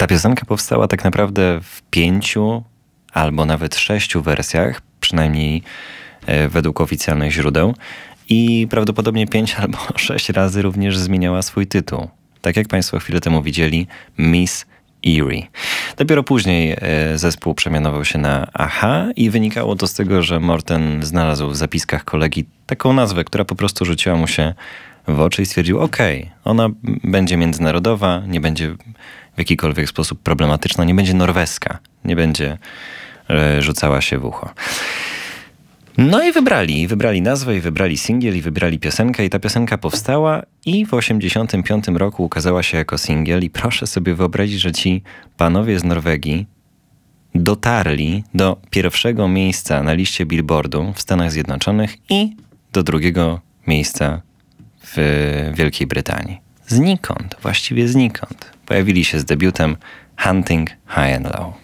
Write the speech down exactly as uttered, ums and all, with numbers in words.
Ta piosenka powstała tak naprawdę w pięciu albo nawet sześciu wersjach, przynajmniej według oficjalnych źródeł. I prawdopodobnie pięć albo sześć razy również zmieniała swój tytuł. Tak jak Państwo chwilę temu widzieli, Miss Erie. Dopiero później zespół przemianował się na Aha i wynikało to z tego, że Morten znalazł w zapiskach kolegi taką nazwę, która po prostu rzuciła mu się w oczy i stwierdził, okej, okay, ona będzie międzynarodowa, nie będzie w jakikolwiek sposób problematyczna, nie będzie norweska, nie będzie rzucała się w ucho. No i wybrali, wybrali nazwę i wybrali singiel i wybrali piosenkę i ta piosenka powstała i w osiemdziesiątym piątym roku ukazała się jako singiel i proszę sobie wyobrazić, że ci panowie z Norwegii dotarli do pierwszego miejsca na liście Billboardu w Stanach Zjednoczonych i do drugiego miejsca w Wielkiej Brytanii. Znikąd, właściwie znikąd. Pojawili się z debiutem Hunting High and Low.